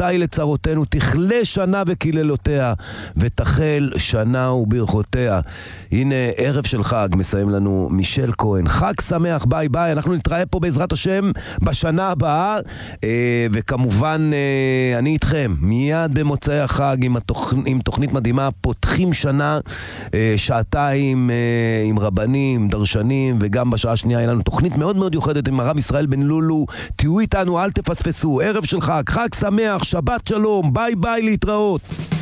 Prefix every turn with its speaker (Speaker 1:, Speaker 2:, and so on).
Speaker 1: די לצרותינו, תכלה שנה וקללותיה, ותחל שנה וברכותיה. הנה ערב של חג, מסיים לנו מישל כהן. חג שמח, ביי ביי, אנחנו נתראה פה בעזרת השם בשנה הבאה, וכמובן אני איתכם מיד במוצאי החג עם תוכנית מדהימה, פותחים שנה, שעתיים עם רבנים, דרשנים, וגם בשעה השנייה היה לנו תוכנית מאוד מאוד יוחדת עם הרב ישראל בן לולו. תהיו איתנו, אל תפספסו, ערב של חג, חג שמח, שבת שלום, ביי ביי, להתראות.